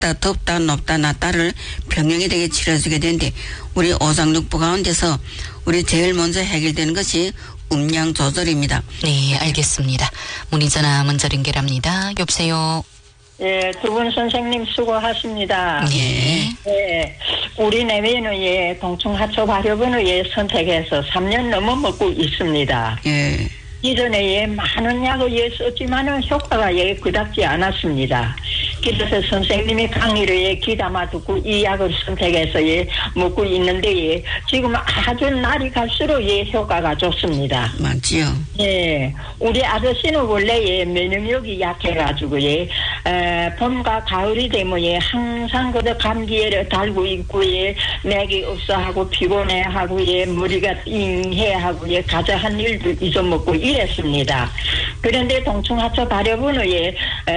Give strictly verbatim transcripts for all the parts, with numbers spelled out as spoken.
춥다, 덥다, 높다, 낮다를 평형이 되게 치러주게 되는데 우리 오상육부 가운데서 우리 제일 먼저 해결되는 것이 음량 조절입니다. 네, 알겠습니다. 문의 전화 먼저 연결합니다. 여보세요. 예, 두 분 선생님 수고하십니다. 네. 예, 우리 내외는 예, 동충하초 발효분을 예, 선택해서 삼 년 넘어 먹고 있습니다. 예. 이전에 예, 많은 약을 예, 썼지만은 효과가 예, 그닥지 않았습니다. 그래서 선생님이 강의를 예, 귀담아 듣고 이 약을 선택해서 예, 먹고 있는데 예, 지금 아주 날이 갈수록 예, 효과가 좋습니다. 맞지요. 예, 우리 아저씨는 원래 예, 면역력이 약해가지고 예, 에, 봄과 가을이 되면 예, 항상 그저 감기에 달고 있고 예, 맥이 없어하고 피곤해하고 예, 머리가 띵해하고 예, 가져한 일도 잊어먹고 이랬습니다. 그런데 동충하초 발효분을 예,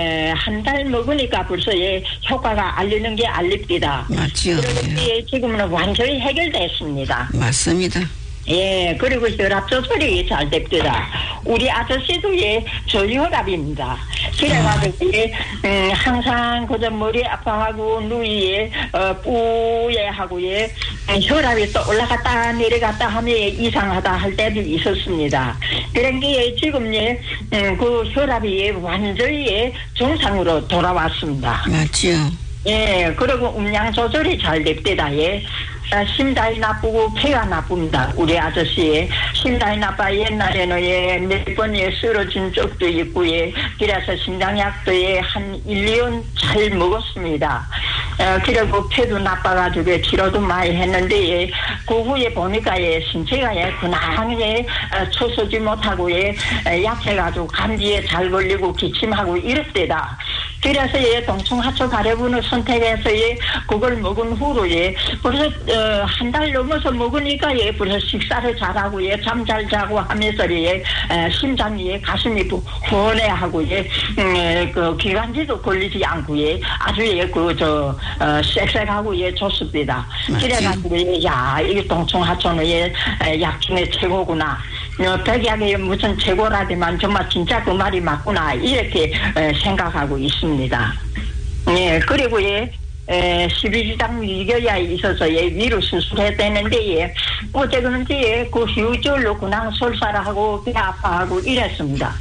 한 달 먹으니까 벌써 예, 효과가 알리는 게 알립니다. 맞지요. 그런데 예, 지금은 완전히 해결됐습니다. 맞습니다. 예, 그리고 혈압 조절이 잘 됩니다. 우리 아저씨도 예, 저혈압입니다. 그래가지고 예, 음, 항상 그저 머리 아파하고 누이에 어, 뿌예하고 예, 혈압이 또 올라갔다 내려갔다 하면 예, 이상하다 할 때도 있었습니다. 그런 게 예, 지금 예, 음, 그 혈압이 예, 완전히 예, 정상으로 돌아왔습니다. 맞지요. 예, 그리고 음량 조절이 잘 됩니다. 예. 아, 심장이 나쁘고 폐가 나쁩니다. 우리 아저씨 심장이 나빠 옛날에는 예, 몇 번 예, 쓰러진 적도 있고 예, 그래서 심장약도 예, 한 일, 이 년 잘 먹었습니다. 어, 그리고 폐도 나빠가지고 치료도 많이 했는데 예, 그 후에 보니까 예, 신체가 예, 그냥 예, 어, 초서지 못하고 예, 약해가지고 감기에 잘 걸리고 기침하고 이랬대다. 그래서 예, 동충하초 발효분을 선택해서 예, 그걸 먹은 후로 예, 벌써 어, 한 달 넘어서 먹으니까 예, 벌써 식사를 잘하고 예, 잠 잘 자고 하면서 예, 에, 심장이 예, 가슴이 후원해하고 예, 음, 그 기관지도 걸리지 않고 예, 아주 예, 그저 어, 섹섹하고 예, 좋습니다. 그래가지고 예, 야, 이게 동충하초는 예, 약 중에 최고구나. 어, 백약이 무슨 최고라지만 정말 진짜 그 말이 맞구나 이렇게 에, 생각하고 있습니다. 예, 그리고 예. 에, 십이지장 위궤가 있어서 예, 위로 수술해야 되는데 예, 어제 그런지 예, 그 휴일로 그냥 설사를 하고 배 아파하고 이랬습니다.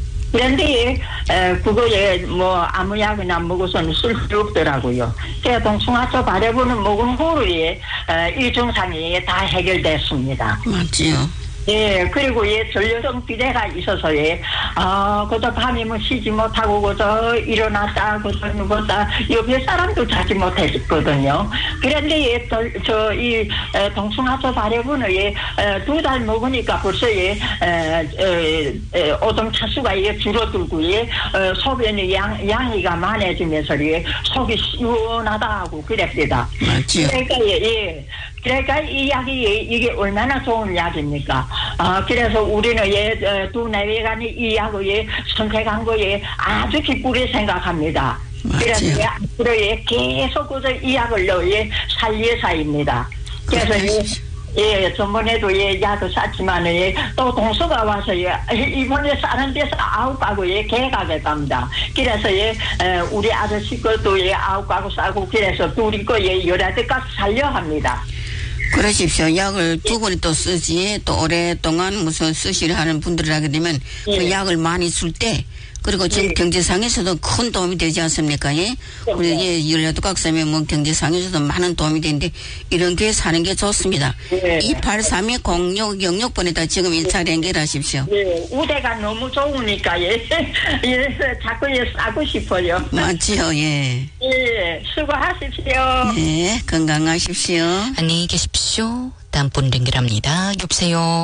그런데 예, 에, 그거에 뭐 아무 약이나 먹어서는 쓸 필요 없더라고요. 제가 동충하초 발효분을 먹은 후로 예, 에, 이 증상이 예, 다 해결됐습니다. 맞지요. 예, 그리고 예, 전려성 비대가 있어서 예, 아, 그저 밤에 뭐 쉬지 못하고 그저 일어났다, 그저 누웠다, 옆에 사람도 자지 못했거든요. 그런데 예, 저, 저, 이, 동충하초 발효분을 예, 두 달 먹으니까 벌써 예, 에, 에, 에, 오줌 차수가 예, 줄어들고 예, 어, 소변이 양, 양이가 많아지면서 예, 속이 시원하다 하고 그랬습니다. 맞지요. 그러니까 예, 예. 그러니까 이 약이 예, 이게 얼마나 좋은 약입니까? 아, 그래서 우리는 예, 두 내외간이 이 약을 예, 선택한 거에 아주 기쁘게 생각합니다. 그래서 예, 앞으로 예, 계속 그저 이 약을 예, 살 예사입니다. 그래서 예, 예, 전번에도 예, 약을 샀지만은 예, 또 동서가 와서 예, 이번에 싸는 데서 아홉 가구 예, 개가게 갑니다. 그래서 예, 에, 우리 아저씨 것도 예, 아홉 가구 싸고 그래서 둘이 거 예, 여러 대까지 살려 합니다. 그러십시오. 약을 두 번이 또 쓰지 또 오랫동안 무슨 쓰시려 하는 분들을 하게 되면 예. 그 약을 많이 쓸 때 그리고 지금 예. 경제상에서도 큰 도움이 되지 않습니까? 예? 예. 우리 예, 연료도 각성에 뭐 경제상에서도 많은 도움이 되는데 이런 게 사는 게 좋습니다. 예. 이팔삼이 공육 영육번에다 지금 일 차 연결하십시오. 예. 우대가 너무 좋으니까 예. 예. 자꾸 예, 싸고 싶어요. 맞지요. 예. 예. 수고하십시오. 예. 건강하십시오. 안녕히 계십시오. 다음 분 연결합니다. 여보세요.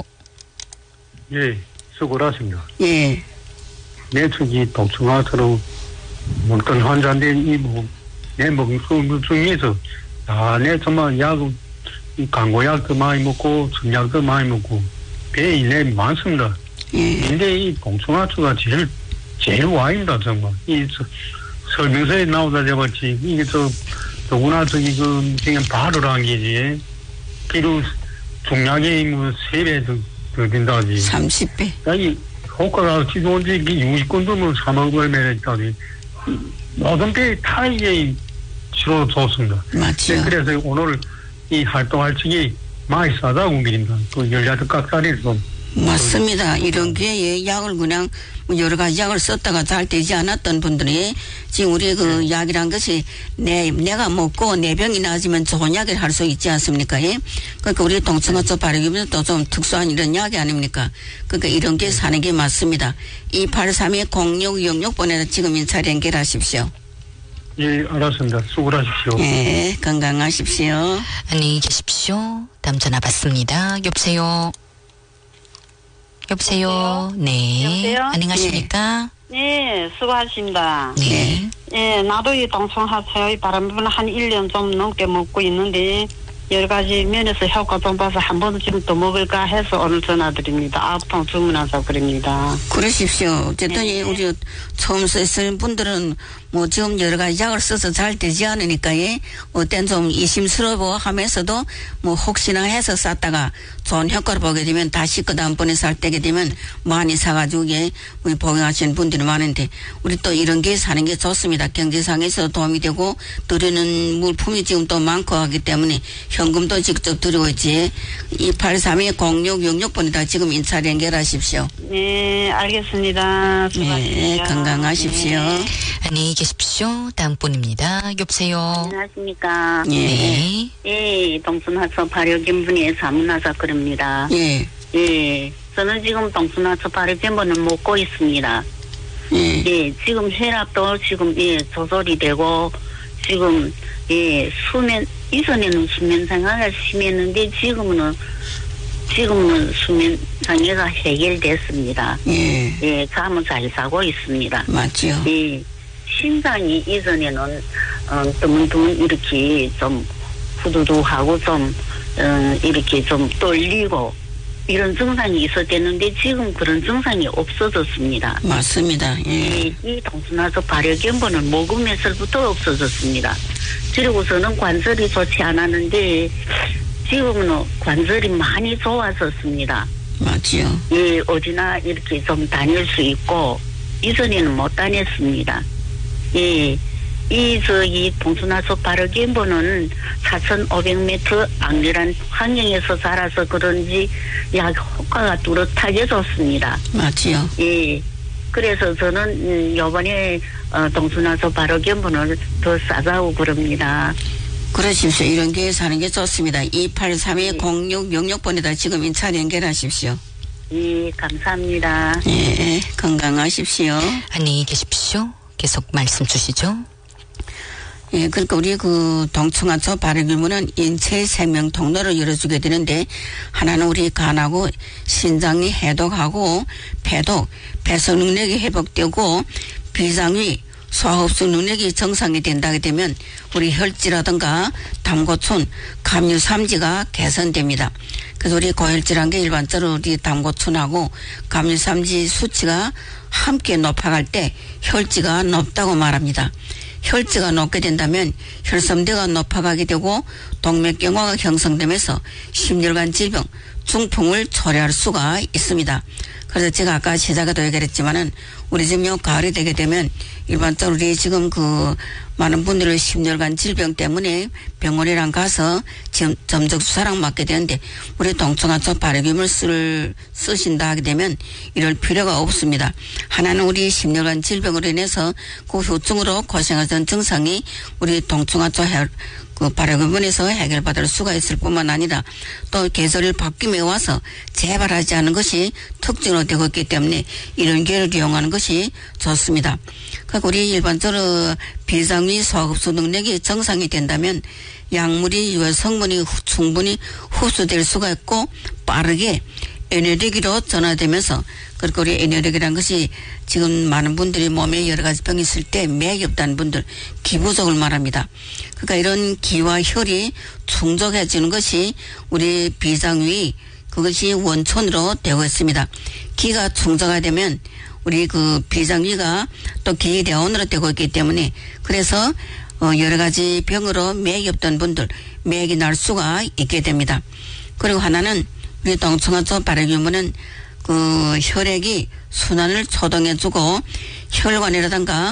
예. 수고하십니다. 예. 내 저기 동충하처럼 먹던 환자인데 이뭐내 먹은 술 중에서 아내 정말 약 강고약도 많이 먹고 전약도 많이 먹고 배 일내 많습니다. 예. 근데 이 동충하초가 제일 제일 와입니다 정말. 이 설명서에 나오다 잡았지 이게 저 더구나 저기 그 그냥 바로란 게지. 비록 종약이 뭐 세 배 더 더 된다지. 삼십 배. 아니. 효과가 기존에 육십 건도 뭐 사만 걸매랬다니. 어떤 때 타이에 주로 좋습니다. 맞죠. 그래서 오늘 이 활동할 적이 많이 싸다고 믿습니다. 그 열야도 깍다리를 좀. 맞습니다. 이런 기회에 약을 그냥 여러 가지 약을 썼다가 잘 되지 않았던 분들이 지금 우리 그 약이란 것이 내, 내가 먹고 내 병이 나아지면 좋은 약을 할 수 있지 않습니까? 예? 그러니까 우리 동청화초 발효기도 좀 특수한 이런 약이 아닙니까? 그러니까 이런 게 사는 게 맞습니다. 이팔삼이 공육육육 번에다 지금 인차 연결하십시오. 예, 알았습니다. 수고하십시오. 예, 건강하십시오. 안녕히 계십시오. 다음 전화 받습니다. 여보세요. 여보세요. 네. 여보세요? 안녕하십니까? 네, 수고하십니다. 네. 예, 나도 이 동청하초의 바람부는 한 일 년 좀 넘게 먹고 있는데 여러 가지 면에서 효과 좀 봐서 한 번 지금 더 먹을까 해서 오늘 전화드립니다. 아부통 주문해서 그럽니다. 그러십시오. 어쨌든 네. 우리 처음 쓰시는 분들은 뭐 지금 여러 가지 약을 써서 잘 되지 않으니까 예. 어떤 좀 이심스러워 하면서도 뭐 혹시나 해서 쌌다가 좋은 효과를 보게 되면 다시 그 다음번에 살 때게 되면 많이 사가지고 예. 우리 복용하시는 분들이 많은데 우리 또 이런 게 사는 게 좋습니다. 경제상에서 도움이 되고 드리는 물품이 지금 또 많고 하기 때문에 현금도 직접 드리고 있지. 이팔삼이 공육육육 번에다 지금 인차 연결하십시오. 네, 알겠습니다. 수고하십시오. 네, 건강하십시오. 네. 안녕히 계십시오. 다음 분입니다. 여보세요. 안녕하십니까. 예. 네. 예, 동순하초 발효기분에 사문하자 그럽니다. 예. 예, 저는 지금 동순하초 발효기분을 먹고 있습니다. 예. 예, 지금 혈압도 지금 예 조절이 되고 지금 예 수면 이전에는 수면 장애가 심했는데 지금은 지금은 수면 장애가 해결됐습니다. 예. 예, 잠을 잘 자고 있습니다. 맞죠. 예, 심장이 이전에는 어, 드문드문 이렇게 좀 후두두하고 좀 어, 이렇게 좀 떨리고 이런 증상이 있었댔는데 지금 그런 증상이 없어졌습니다. 맞습니다. 예. 이, 이 동순하초 발효견본을 먹으면서부터 없어졌습니다. 그리고 저는 관절이 좋지 않았는데 지금은 관절이 많이 좋아졌습니다. 맞죠. 예, 어디나 이렇게 좀 다닐 수 있고 이전에는 못 다녔습니다. 예, 이 저기 동순하초 발효견본은 사천오백 미터 안결한 환경에서 자라서 그런지 약 효과가 뚜렷하게 좋습니다. 맞지요. 예. 그래서 저는 음, 요번에 어, 동순하초 발효견본을 더 싸자고 그럽니다. 그러십시오. 이런 게 사는 게 좋습니다. 이팔삼이 공육육육 번에다 지금 인차 연결하십시오. 예, 감사합니다. 예, 건강하십시오. 안녕히 계십시오. 계속 말씀 주시죠. 예, 그러니까 우리 그 동청화초 발효기문은 인체의 생명 통로를 열어주게 되는데 하나는 우리 간하고 신장이 해독하고 폐독, 배설 능력이 회복되고 비장위, 소화흡수 능력이 정상이 된다게 되면 우리 혈지라든가 담고춘, 감유삼지가 개선됩니다. 그래서 우리 고혈질한 게 일반적으로 우리 담고춘하고 감유삼지 수치가 함께 높아갈 때 혈지가 높다고 말합니다. 혈지가 높게 된다면 혈섬대가 높아가게 되고 동맥경화가 형성되면서 심혈관 질병, 중풍을 초래할 수가 있습니다. 그래서 제가 아까 시작에도 얘기했지만은 우리 지금 요 가을이 되게 되면 일반적으로 우리 지금 그 많은 분들을 심혈관 질병 때문에 병원이랑 가서 지금 점적 주사랑 맞게 되는데 우리 동청화초 발효기물 쓸 쓰신다 하게 되면 이럴 필요가 없습니다. 하나는 우리 심혈관 질병으로 인해서 그 후증으로 고생하던 증상이 우리 동청화초 그 발효기문에서 해결받을 수가 있을 뿐만 아니라 또 계절을 바뀌며 와서 재발하지 않은 것이 특징으로 되고 있기 때문에 이런 기회를 이용하는 것이 좋습니다. 그러니까 우리 일반적으로 비장위 소화흡수 능력이 정상이 된다면 약물이 유해 성분이 충분히 흡수될 수가 있고 빠르게 에너지기로 전환되면서 그리고 우리 에너지라는 것이 지금 많은 분들이 몸에 여러 가지 병이 있을 때 맥이 없다는 분들 기부족을 말합니다. 그러니까 이런 기와 혈이 충족해지는 것이 우리 비장위 그것이 원천으로 되고 있습니다. 기가 충족이 되면 우리 그 비장위가 또 기대원으로 되고 있기 때문에 그래서 어 여러 가지 병으로 맥이 없던 분들 맥이 날 수가 있게 됩니다. 그리고 하나는 우리 동청화초 발효기문은 그 혈액이 순환을 초동해주고 혈관이라든가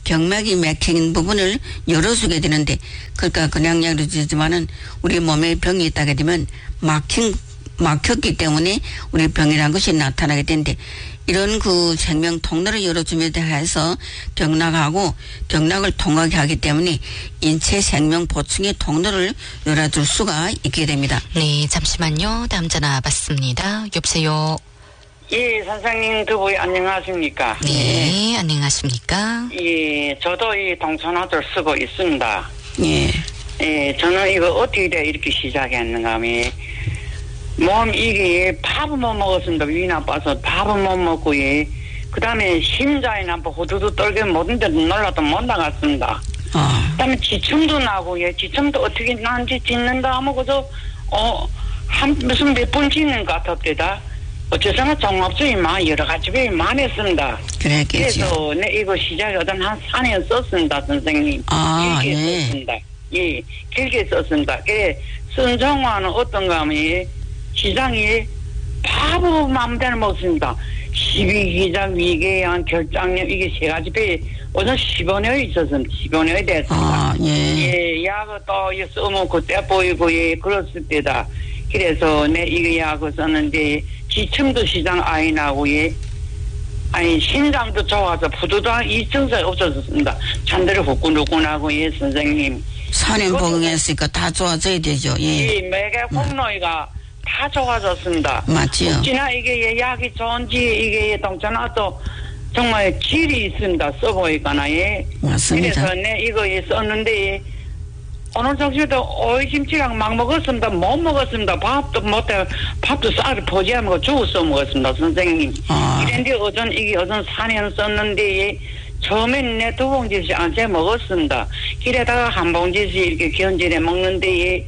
병맥이 막힌 부분을 열어주게 되는데, 그러니까 그냥 약을 주지만은 우리 몸에 병이 있다게 되면 막힌, 막혔기 때문에 우리 병이라는 것이 나타나게 되는데, 이런 그 생명 통로를 열어주며 대해서 병락하고 병락을 통하게 하기 때문에 인체 생명 보충의 통로를 열어줄 수가 있게 됩니다. 네, 잠시만요. 다음 전화 받습니다. 여보세요. 예, 선생님 두 분 안녕하십니까? 네, 네, 안녕하십니까? 예, 저도 이 동천화를 쓰고 있습니다. 예. 예, 저는 이거 어떻게 이렇게 시작했는가 하면, 몸 이게 밥은 못 먹었습니다. 위 나빠서 밥은 못 먹고, 예. 그 다음에 심장이 나빠 호두두 떨게 모든 데도 놀라도 못 나갔습니다. 아. 그 다음에 지침도 나고, 예. 지침도 어떻게 나한테 짓는다 하면 그저, 어, 한, 무슨 몇 번 짓는 것 같았대다. 어째서나 종합적이 많, 여러 가지 배 많이 했습니다. 그랬겠죠. 그래서 내 이거 시작에 어떤 한 사 년 썼습니다, 선생님. 아, 길게 예. 썼습니다. 예, 길게 썼습니다. 그, 쓴 정화는 어떤가 하면, 시장이 바보 마음대로 먹습니다. 십이기장, 위궤양, 결장염, 이게 세 가지 배, 어전 십여 년이 있었습니다. 십여 년이 됐습니다. 아, 예. 예, 약을 또 써면 그때 보이고, 예, 그랬을 때다. 그래서 내 이거 약을 썼는데, 지침도 시장 아이 나고, 예. 아니, 신장도 좋아서 부두당 이증상이 없어졌습니다. 잔들이 후끈후끈하고, 예, 선생님. 사 년 복용했으니까 다 좋아져야 되죠. 예. 이 매개 콩노이가 다 좋아졌습니다. 맞지요. 혹시나 이게 약이 좋은지 이게 동천화도 정말 질이 있습니다. 써보니까나 예. 맞습니다. 그래서 내 이거 썼는데 오늘 정시도 오이김치랑 막 먹었습니다. 못 먹었습니다. 밥도 못해 밥도 쌀을 포지하면 죽어서 먹었습니다, 선생님. 아. 이런데 어전 이게 어전 사 년 썼는데 처음엔 내 두 봉지씩 안채 먹었습니다. 길에다가 한 봉지씩 이렇게 견질해 먹는데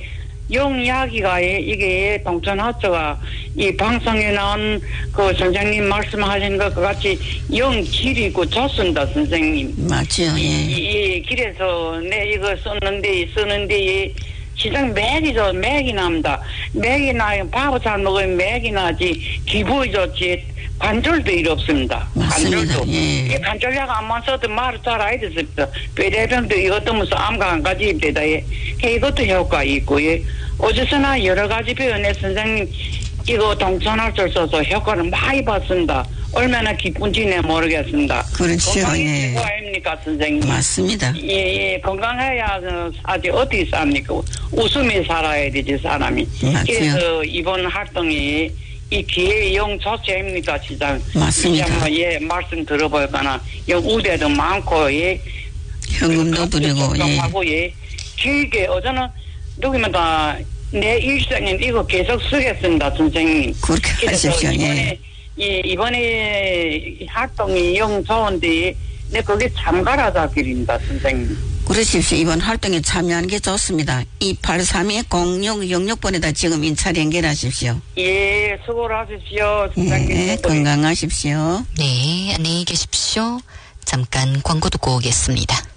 용약이가 이게 동천화초가 이 방송에 나온 그 선생님 말씀하신 것 같이 용질이 있고 좋습니다, 선생님. 맞지요. 예. 이 길에서 내 이거 썼는데 쓰는데 시장 맥이죠. 맥이 납니다. 맥이 나요. 밥을 잘 먹으면 맥이 나지. 기분이 좋지. 관절도 일 없습니다. 맞습니다. 관절도. 예. 이 관절약 안만 써도 말을 잘 알아야 됐습니다. 뇌대병도 이것도 무슨 암과 한 가지 입니다. 예. 이것도 효과 있고, 예. 어디서나 여러 가지 배우네 선생님 이거 동천화를 써서 효과를 많이 봤습니다. 얼마나 기쁜지 내 모르겠습니다. 그렇죠. 건강이 예. 최고 아닙니까, 선생님? 맞습니다. 예, 예, 건강해야 아직 어디 삽니까? 웃으며 살아야 되지, 사람이. 맞죠. 그래서 이번 활동이 이 기회에 영 좋지입니까, 시장? 맞습니다. 예, 말씀 들어볼까나, 영 우대도 많고, 예. 현금도 드리고, 예. 하고, 예. 길게, 어제는, 누구면 다, 내 일생엔 이거 계속 쓰겠습니다, 선생님. 그렇게 하십시오, 이번에, 예. 예, 이번에 활동이 영 좋은데, 내 거기에 참가하자 드립니다, 선생님. 그러십시오. 이번 활동에 참여하는 게 좋습니다. 이팔삼이 공육육육 번에다 지금 인차를 연결하십시오. 예, 수고를 하십시오, 선생님. 예, 건강하십시오. 네, 안녕히 계십시오. 잠깐 광고 듣고 오겠습니다.